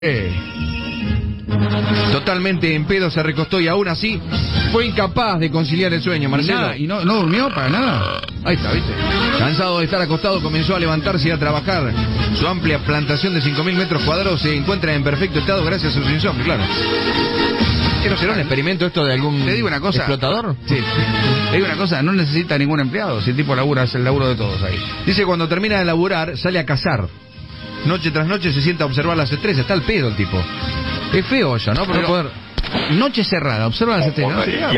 Totalmente en pedo se recostó y aún así fue incapaz de conciliar el sueño, Marcelo. Y no durmió para nada. Ahí está, ¿viste? Cansado de estar acostado, comenzó a levantarse y a trabajar. Su amplia plantación de 5.000 metros cuadrados se encuentra en perfecto estado gracias a su insomnio, claro. ¿Quiero será un experimento esto de algún Te digo una cosa, explotador? Sí. Te digo una cosa, no necesita ningún empleado. Si el tipo labura, es el laburo de todos ahí. Dice cuando termina de laburar, sale a cazar. Noche tras noche se sienta a observar las estrellas. Está al pedo el tipo. Es feo ya, ¿no? Pero poder... Noche cerrada, observa las estrellas.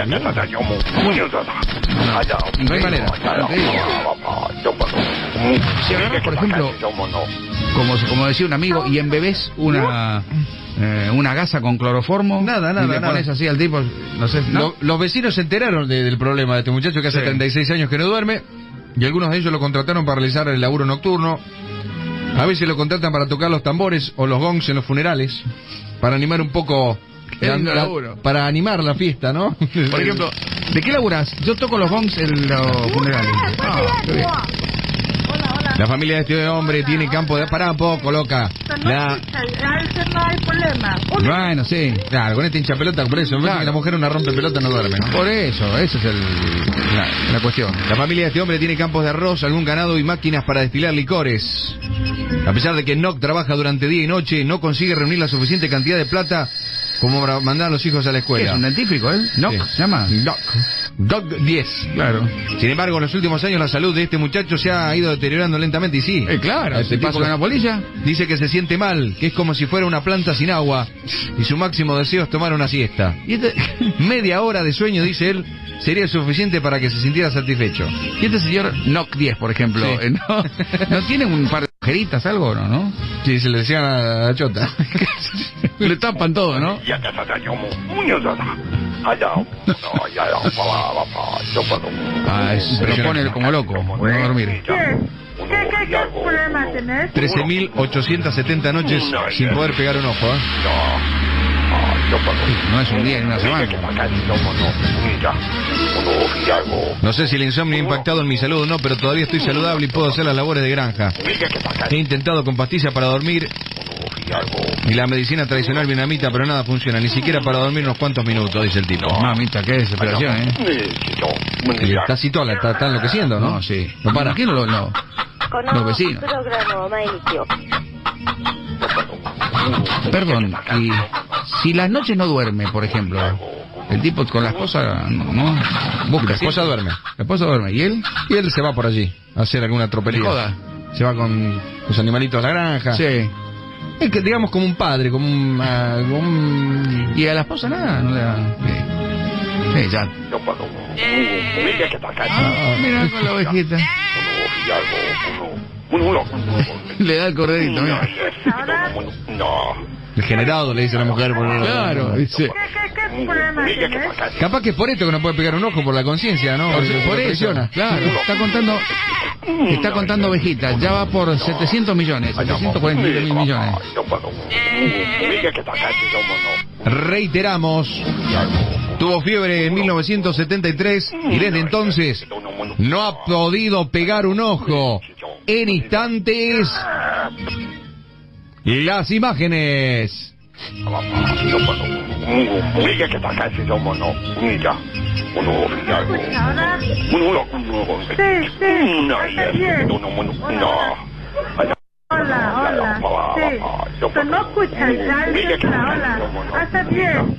No hay manera. Si agarras, por ejemplo, como decía un amigo, y embebés una gasa con cloroformo, y le pones así al tipo, no sé, ¿no? Los vecinos se enteraron del problema de este muchacho que hace 36 años que no duerme, y algunos de ellos lo contrataron para realizar el laburo nocturno. A veces lo contratan para tocar los tambores o los gongs en los funerales, para animar un poco, para animar la fiesta, ¿no? Por ejemplo, ¿de qué laburas? Yo toco los gongs en los funerales. Qué bien. La familia de este hombre tiene campo de... Pará un poco, loca. No hay problema. Bueno, sí. Claro, con este hincha pelota, por eso. Claro. La mujer una rompe pelota no duerme, ¿no? Por eso, esa es la cuestión. La familia de este hombre tiene campos de arroz, algún ganado y máquinas para destilar licores. A pesar de que Nock trabaja durante día y noche, no consigue reunir la suficiente cantidad de plata como para mandar a los hijos a la escuela. ¿Es un dentífrico, él? ¿Nock? Sí. ¿Se llama? Doc 10. Claro. Sin embargo, en los últimos años la salud de este muchacho se ha ido deteriorando lentamente y sí. Claro, Este ¿te pasa tipo con la polilla? dice que se siente mal, que es como si fuera una planta sin agua y su máximo deseo es tomar una siesta. ¿Y este, Media hora de sueño, dice él, sería suficiente para que se sintiera satisfecho. y este señor Nock 10, por ejemplo, Sí. ¿no tiene un par de agujeritas, algo, o no? Sí, se le decían a la chota. Le tapan todo, ¿no? Se lo pone como loco, por no dormir. ¿Qué problema tenés? 13.870 noches sin poder pegar un ojo, ¿eh? No es un día ni una semana. No sé si el insomnio ha impactado en mi salud o no, pero todavía estoy saludable y puedo hacer las labores de granja. He intentado con pastillas para dormir y la medicina tradicional vietnamita, pero nada funciona, ni siquiera para dormir unos cuantos minutos, dice el tipo. Mamita, qué desesperación, ¿eh? Y está así toda, está enloqueciendo, ¿no? No, sí. No para. ¿Quién lo los vecinos? Perdón, y si las noches no duerme, por ejemplo, el tipo con la esposa, no busca. La esposa duerme. La esposa duerme, ¿y él? Y él se va por allí a hacer alguna tropelía. Joda. Se va con los animalitos a la granja. Sí. Es que digamos como un padre, como un... ¿Y a la esposa nada? No le da... Sí, ya. Mira con la ovejita. Le da el corderito, mira. Degenerado, le dice la mujer. Claro, dice. ¿Qué problema tenés? Capaz que es por esto que no puede pegar un ojo, por la conciencia, ¿no? Por eso, claro. Está contando ovejita. Ya va por 700 millones. 747.000 millones. Reiteramos, tuvo fiebre en 1973 y desde entonces no ha podido pegar un ojo. En instantes, las imágenes. Hola. Sí. Pero no escuchas ya. Hola. Hace bien.